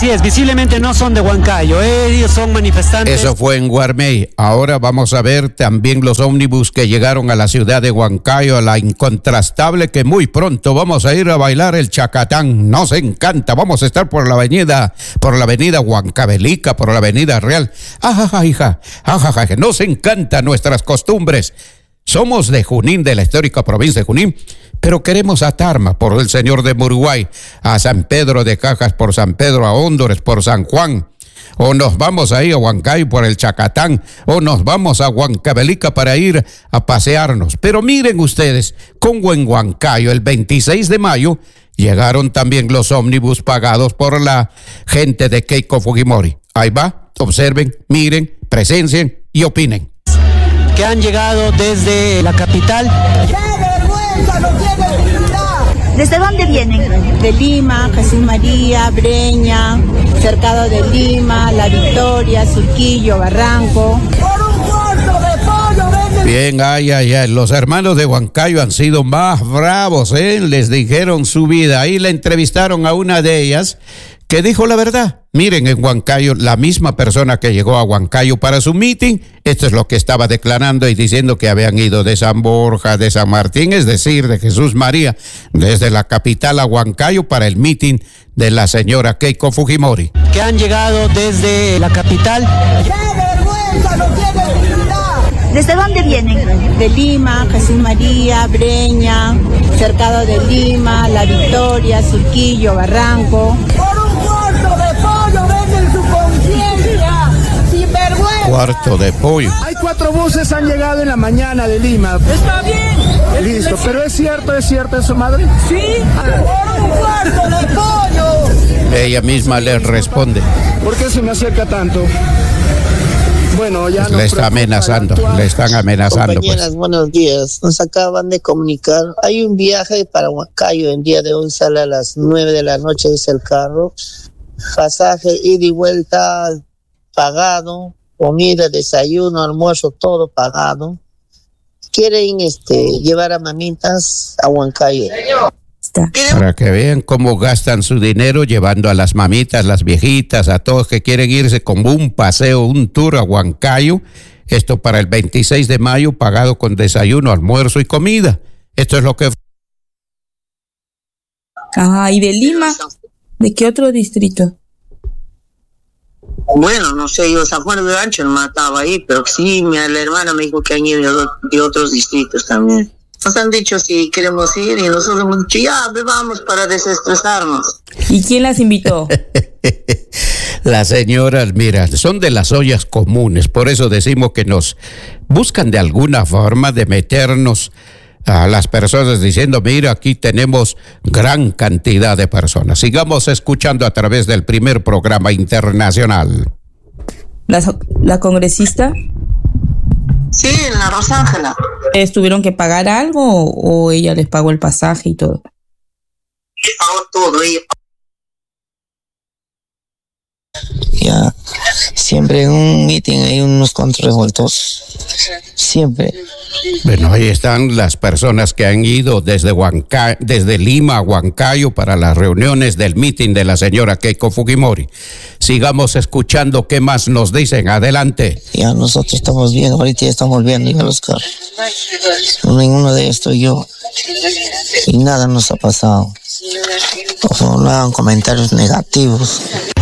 Así es, visiblemente no son de Huancayo, ellos son manifestantes. Eso fue en Guarmey. Ahora vamos a ver también los ómnibus que llegaron a la ciudad de Huancayo, a la incontrastable, que muy pronto vamos a ir a bailar el chacatán. Nos encanta, vamos a estar por la avenida Huancavelica, por la avenida Real. Ajaja, hija, ajaja, nos encantan nuestras costumbres. Somos de Junín, de la histórica provincia de Junín, pero queremos a Tarma por el Señor de Muruguay, a San Pedro de Cajas por San Pedro, a Hóndores por San Juan, o nos vamos ahí a Huancayo por el Chacatán, o nos vamos a Huancavelica para ir a pasearnos. Pero miren ustedes, como en Huancayo el 26 de mayo llegaron también los ómnibus pagados por la gente de Keiko Fujimori. Ahí va, observen, miren, presencien y opinen. Que han llegado desde la capital. ¡Qué vergüenza! ¡No tienen dignidad! ¿Desde dónde vienen? De Lima, Jesús María, Breña, Cercado de Lima, La Victoria, Surquillo, Barranco. ¡Por un cuarto de pollo venden! Bien, ay, los hermanos de Huancayo han sido más bravos, les dijeron su vida. Ahí le entrevistaron a una de ellas que dijo la verdad. Miren, en Huancayo, la misma persona que llegó a Huancayo para su meeting, esto es lo que estaba declarando y diciendo que habían ido de San Borja, de San Martín, es decir, de Jesús María, desde la capital a Huancayo para el meeting de la señora Keiko Fujimori. Que han llegado desde la capital. ¡Qué vergüenza! ¡No tienen dignidad! ¿Desde dónde vienen? De Lima, Jesús María, Breña, Cercado de Lima, La Victoria, Surquillo, Barranco. ¡Por un cuarto de pollo venden su conciencia! ¡Sin vergüenza! Cuarto de pollo. Hay 4 buses han llegado en la mañana de Lima. ¡Está bien! Listo, pero es cierto eso, madre. ¡Sí! ¡Por un cuarto de pollo! Ella misma le responde. ¿Por qué se me acerca tanto? Bueno, ya le está amenazando, le están amenazando. Compañeras, pues. Buenos días. Nos acaban de comunicar. Hay un viaje para Huancayo. El día de hoy sale a las 9 de la noche, es el carro. Pasaje, ida y vuelta pagado. Comida, desayuno, almuerzo, todo pagado. Quieren llevar a mamitas a Huancayo. Para que vean cómo gastan su dinero llevando a las mamitas, las viejitas, a todos que quieren irse como un paseo, un tour a Huancayo. Esto para el 26 de mayo, pagado con desayuno, almuerzo y comida. Esto es lo que... ¿Y de Lima? ¿De qué otro distrito? Bueno, no sé, yo San Juan de Ancho no estaba ahí, pero sí, la hermana me dijo que han ido de otros distritos también. Nos han dicho si queremos ir y nosotros hemos dicho ya, vamos para desestresarnos. ¿Y quién las invitó? Las señoras, mira, son de las ollas comunes, por eso decimos que nos buscan de alguna forma de meternos a las personas diciendo, mira, aquí tenemos gran cantidad de personas. Sigamos escuchando a través del primer programa internacional. ¿La congresista? Sí, en la Rosángela. ¿Tuvieron que pagar algo o ella les pagó el pasaje y todo? Pagó todo ella. Ya, siempre en un meeting hay unos contrarrevoltosos. Siempre. Bueno, ahí están las personas que han ido desde Lima a Huancayo para las reuniones del meeting de la señora Keiko Fujimori. Sigamos escuchando qué más nos dicen. Adelante. Ya nosotros estamos bien, ahorita ya estamos volviendo a los carros. Ninguno de esto yo. Y nada nos ha pasado. Por favor, no hagan comentarios negativos.